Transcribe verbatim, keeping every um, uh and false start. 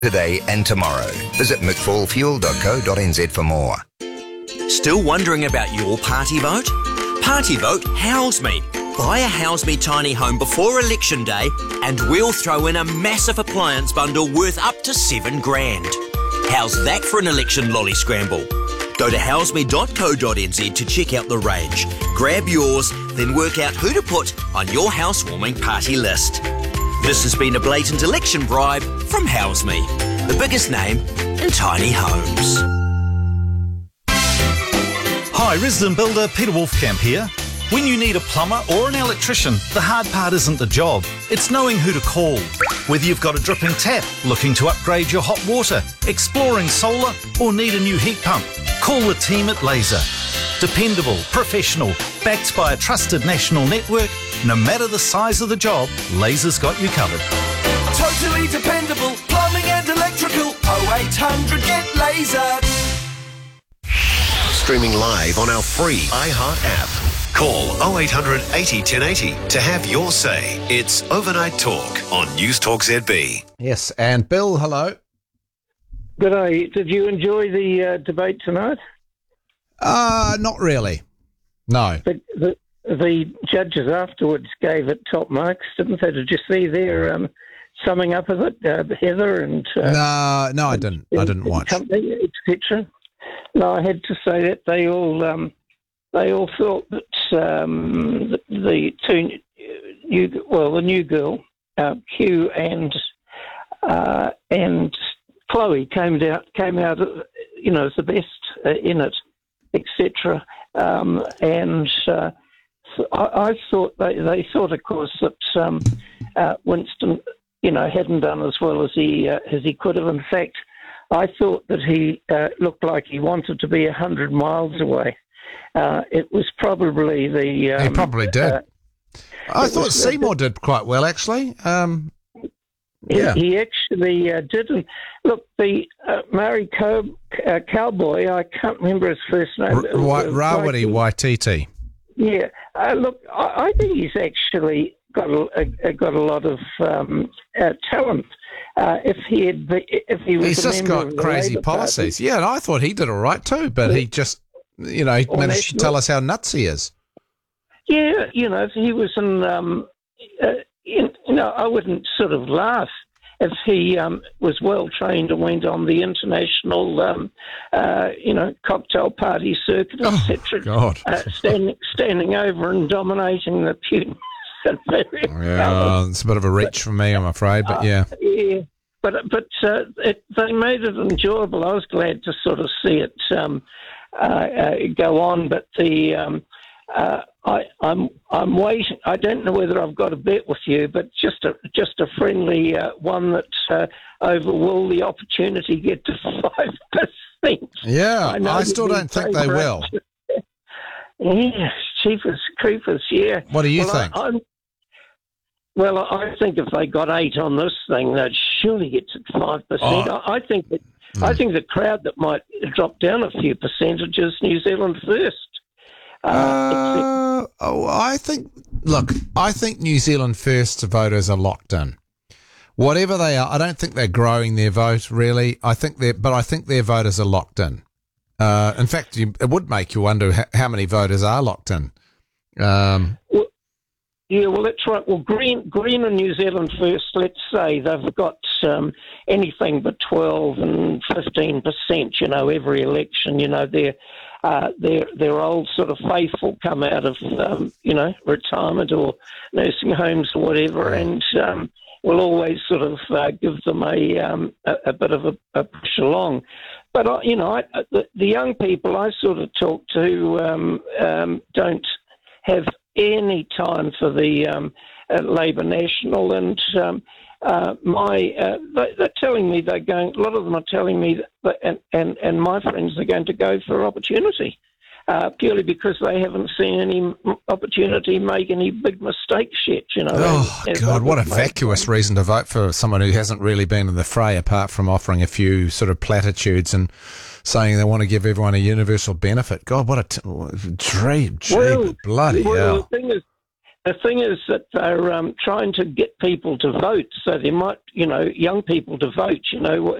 today and tomorrow. Visit mcfall fuel dot co dot n z for more. Still wondering about your party vote? Party vote House Me. Buy a House Me tiny home before election day and we'll throw in a massive appliance bundle worth up to seven grand. How's that for an election lolly scramble? Go to house me dot co dot n z to check out the range. Grab yours, then work out who to put on your housewarming party list. This has been a blatant election bribe from House Me, the biggest name in tiny homes. Hi, resident builder Peter Wolfcamp here. When you need a plumber or an electrician, the hard part isn't the job, it's knowing who to call. Whether you've got a dripping tap, looking to upgrade your hot water, exploring solar, or need a new heat pump, call the team at Laser. Dependable, professional, backed by a trusted national network, no matter the size of the job, Laser's got you covered. Totally dependable, plumbing and electrical, oh eight hundred get Laser. Streaming live on our free iHeart app. Call oh eight hundred eighty ten eighty to have your say. It's Overnight Talk on News Talk Z B. Yes, and Bill, hello. Good day. Did you enjoy the uh, debate tonight? Uh, not really. No. The, the, the judges afterwards gave it top marks, didn't they? Did you see their um, summing up of it, uh, Heather and... Uh, no, no, I didn't. I didn't watch. Company, et cetera. No, I had to say that they all... Um, They all thought that um, the, the two new, well, the new girl, uh, Q and uh, and Chloe came out came out, you know, as the best uh, in it, et cetera. Um, and uh, so I, I thought they, they thought, of course, that um, uh, Winston, you know, hadn't done as well as he uh, as he could have. In fact, I thought that he uh, looked like he wanted to be a hundred miles away. Uh, it was probably the... Um, he probably did. Uh, I thought was, Seymour uh, did quite well, actually. Um, yeah. He, he actually uh, did. And look, the uh, Maori Co- uh, cowboy, I can't remember his first name. R- Ra- Rawiri Waititi. Yeah. Uh, look, I, I think he's actually got a, a, got a lot of um, uh, talent. Uh, if he had, if he was He's just got crazy Labour policies. Party. Yeah, and I thought he did all right too, but yeah. he just... You know, he Or managed to national. tell us how nuts he is. Yeah, you know, if he was in, um, uh, in, you know, I wouldn't sort of laugh if he um, was well trained and went on the international, um, uh, you know, cocktail party circuit, Oh, et cetera. God. Uh, standing, standing over and dominating the pew. Yeah, it's a bit of a reach for me, I'm afraid, but yeah. Uh, yeah, but but uh, it, they made it enjoyable. I was glad to sort of see it um, uh, uh, go on, but the um, uh, I, I'm I'm waiting. I don't know whether I've got a bet with you, but just a just a friendly uh, one that uh, over will the opportunity get to five percent? Yeah, I, I still don't think they will. Yeah, cheapers, creepers, yeah. What do you well, think? I, I'm, well, I think if they got eight on this thing, they'd surely get to five percent. Oh. I, I think that Mm. I think the crowd that might drop down a few percentages, New Zealand first. Uh, Uh, oh, I think, look, I think New Zealand First voters are locked in. Whatever they are, I don't think they're growing their vote, really. I think they're, but I think their voters are locked in. Uh, in fact, you, it would make you wonder how, how many voters are locked in. Um, well, yeah, well, that's right. Well, Green, Green and New Zealand First, let's say they've got um, anything but twelve and fifteen percent, you know, every election. You know, their uh, their their old sort of faithful come out of, um, you know, retirement or nursing homes or whatever, and um, will always sort of uh, give them a, um, a a bit of a, a push along. But, I, you know, I, the, the young people I sort of talk to um, um, don't have any time for the um, uh, Labour National, and um, uh, my uh, they, they're telling me they're going. A lot of them are telling me that, and, and and my friends are going to go for opportunity, uh, purely because they haven't seen any opportunity make any big mistakes yet. You know. oh as, as God, what a made. vacuous reason to vote for someone who hasn't really been in the fray, apart from offering a few sort of platitudes and saying they want to give everyone a universal benefit. God, what a t- dream, gee, Well, bloody well, hell. the thing is, the thing is that they're um, trying to get people to vote, so they might, you know, young people to vote. You know,